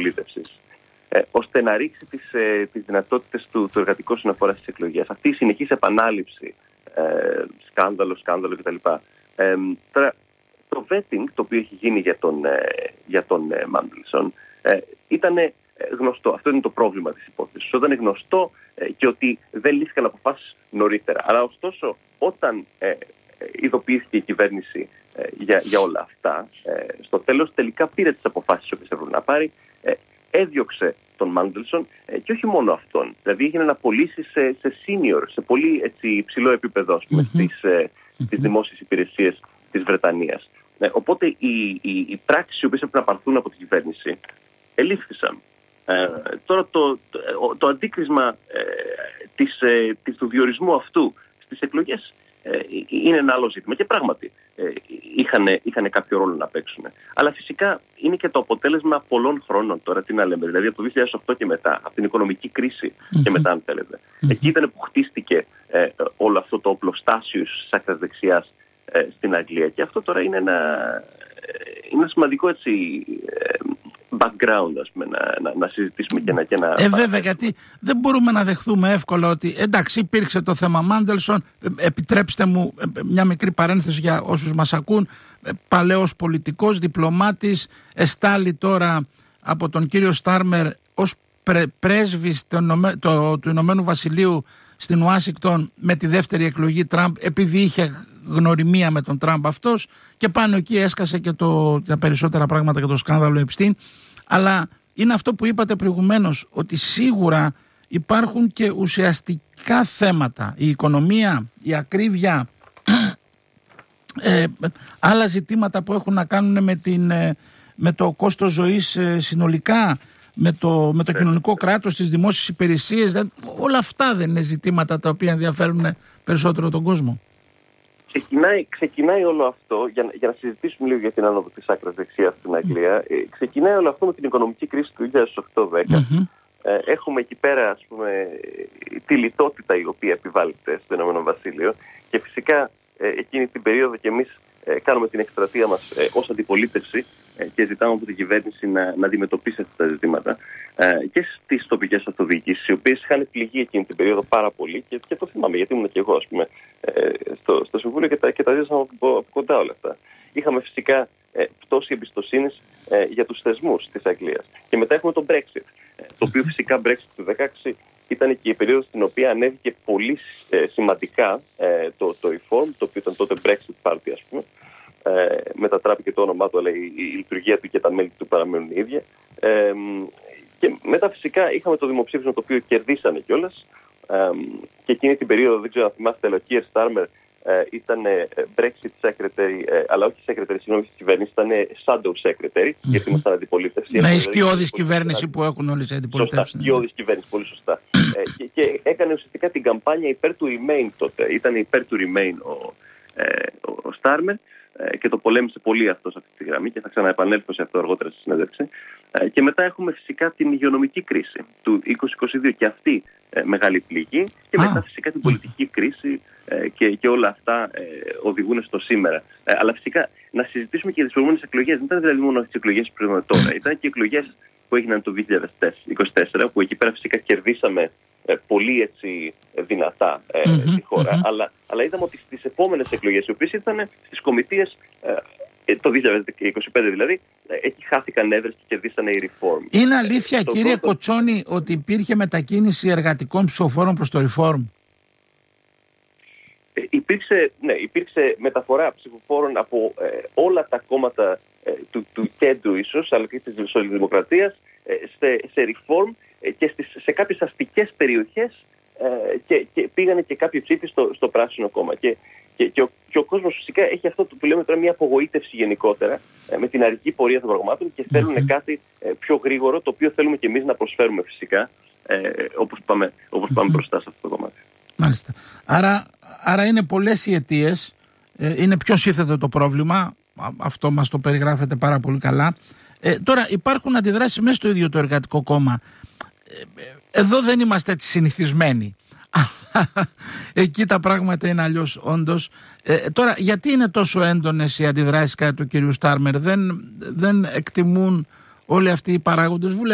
αντιπολίτευσης, ώστε να ρίξει τις δυνατότητες του εργατικού όσον αφορά στις εκλογές. Αυτή η συνεχής επανάληψη, σκάνδαλο κτλ. Τώρα, το vetting το οποίο έχει γίνει για τον Μάντελσον ήταν γνωστό. Αυτό είναι το πρόβλημα της υπόθεσης. Όταν είναι γνωστό και ότι δεν λήφθηκαν αποφάσεις νωρίτερα. Αλλά ωστόσο, όταν ειδοποιήθηκε η κυβέρνηση για όλα αυτά, στο τέλος τελικά πήρε τις αποφάσεις που έπρεπε να πάρει, έδιωξε τον Μάντελσον και όχι μόνο αυτόν. Δηλαδή έγινε να πωλήσει σε senior, σε πολύ υψηλό επίπεδο στις δημόσιες υπηρεσίες της Βρετανίας. Οπότε οι πράξεις οι οποίες έπρεπε να πάρθουν από την κυβέρνηση ελήφθησαν. Τώρα το αντίκρισμα του διορισμού αυτού στις εκλογές είναι ένα άλλο ζήτημα και πράγματι είχαν κάποιο ρόλο να παίξουν. Αλλά φυσικά είναι και το αποτέλεσμα πολλών χρόνων τώρα, τι να λέμε, δηλαδή από το 2008 και μετά, από την οικονομική κρίση και μετά, αν θέλετε. Εκεί ήταν που χτίστηκε όλο αυτό το οπλοστάσιο της άκρας δεξιάς στην Αγγλία και αυτό τώρα είναι ένα σημαντικό background, ας πούμε, να συζητήσουμε και να... Βέβαια, γιατί δεν μπορούμε να δεχθούμε εύκολα ότι εντάξει, υπήρξε το θέμα Μάντελσον. Επιτρέψτε μου μια μικρή παρένθεση για όσους μας ακούν. Παλαιός πολιτικός, διπλωμάτης, εστάλει τώρα από τον κύριο Στάρμερ ως πρέσβης του Ηνωμένου Βασιλείου στην Ουάσιγκτον με τη δεύτερη εκλογή Τραμπ, επειδή είχε γνωριμία με τον Τραμπ αυτός, και πάνω εκεί έσκασε και τα περισσότερα πράγματα για το σκάνδαλο Επστίν. Αλλά είναι αυτό που είπατε προηγουμένως, ότι σίγουρα υπάρχουν και ουσιαστικά θέματα, η οικονομία, η ακρίβεια, άλλα ζητήματα που έχουν να κάνουν με το κόστος ζωής συνολικά, με το κοινωνικό κράτος, τις δημόσιες υπηρεσίες. Όλα αυτά δεν είναι ζητήματα τα οποία ενδιαφέρουν περισσότερο τον κόσμο? Ξεκινάει όλο αυτό, για να συζητήσουμε λίγο για την άνοδο της άκρας δεξιάς στην Αγγλία, ξεκινάει όλο αυτό με την οικονομική κρίση του 2008-10. Έχουμε εκεί πέρα, ας πούμε, τη λιτότητα η οποία επιβάλλεται στο Ηνωμένο Βασίλειο και φυσικά εκείνη την περίοδο και εμείς κάνουμε την εκστρατεία μας ως αντιπολίτευση και ζητάμε από την κυβέρνηση να αντιμετωπίσει αυτά τα ζητήματα και στις τοπικές αυτοδιοικήσεις, οι οποίες είχαν πληγεί εκείνη την περίοδο πάρα πολύ και το θυμάμαι γιατί ήμουν και εγώ, ας πούμε, στο Συμβούλιο και τα ζήσαμε από κοντά όλα αυτά. Είχαμε φυσικά πτώση εμπιστοσύνης για τους θεσμούς της Αγγλίας. Και μετά έχουμε το Brexit, το οποίο φυσικά Brexit του 2016 ήταν και η περίοδος στην οποία ανέβηκε πολύ σημαντικά το Reform, το οποίο ήταν τότε Brexit Party, ας πούμε. Μετατράπηκε το όνομά του, αλλά η λειτουργία του και τα μέλη του παραμένουν οι ίδια. Και μετά φυσικά είχαμε το δημοψήφισμα το οποίο κερδίσανε κιόλας. Και εκείνη την περίοδο, δεν ξέρω αν θυμάστε, αλλά ο Keir Starmer ήταν Brexit Secretary, αλλά όχι Secretary, συγγνώμη, της κυβέρνησης, ήταν Shadow Secretary, γιατί ήμασταν αντιπολίτευση. Ναι, η σκιώδης κυβέρνηση που έχουν όλες οι αντιπολιτεύσεις. Σωστά, σκιώδης κυβέρνηση, πολύ σωστά. Και έκανε ουσιαστικά την καμπάνια υπέρ του Remain τότε. Ήταν υπέρ του Remain ο Starmer και το πολέμησε πολύ αυτό σε αυτή τη γραμμή και θα ξαναεπανέλθω σε αυτό αργότερα στη συνέντευξη. Και μετά έχουμε φυσικά την υγειονομική κρίση του 2022 και αυτή μεγάλη πληγή και μετά φυσικά την πολιτική κρίση και όλα αυτά οδηγούν στο σήμερα. Αλλά φυσικά να συζητήσουμε και τις προηγούμενες εκλογές. Δεν ήταν δηλαδή μόνο τις εκλογές που έχουμε τώρα. Ήταν και οι εκλογές που έγιναν το 2024, που εκεί πέρα φυσικά κερδίσαμε πολύ δυνατά τη χώρα. Αλλά είδαμε ότι στις επόμενες εκλογές, οι οποίες ήταν στις κομιτείες το 2025 δηλαδή, εκεί χάθηκαν έδρες και κερδίσανε οι Reform. Είναι αλήθεια, κύριε Κοτσόνη, ότι υπήρχε μετακίνηση εργατικών ψηφοφόρων προς το Reform? Υπήρξε μεταφορά ψηφοφόρων από όλα τα κόμματα του κέντρου ίσως, αλλά και της σοσιαλδημοκρατίας σε Reform και σε κάποιες αστικές περιοχές και πήγανε και κάποιοι ψήφοι στο Πράσινο Κόμμα. Και ο κόσμος φυσικά έχει αυτό που λέμε τώρα μια απογοήτευση γενικότερα με την αργή πορεία των πραγμάτων και θέλουν κάτι πιο γρήγορο, το οποίο θέλουμε και εμείς να προσφέρουμε φυσικά όπως πάμε μπροστά σε αυτό το κομμάτι. Μάλιστα. Άρα είναι πολλές οι αιτίες, είναι πιο σύνθετο το πρόβλημα, αυτό μας το περιγράφεται πάρα πολύ καλά. Τώρα υπάρχουν αντιδράσεις μέσα στο ίδιο το Εργατικό Κόμμα. Εδώ δεν είμαστε έτσι συνηθισμένοι. Εκεί τα πράγματα είναι αλλιώς όντως. Τώρα γιατί είναι τόσο έντονες οι αντιδράσεις κατά του κυρίου Στάρμερ? Δεν εκτιμούν όλοι αυτοί οι παράγοντες?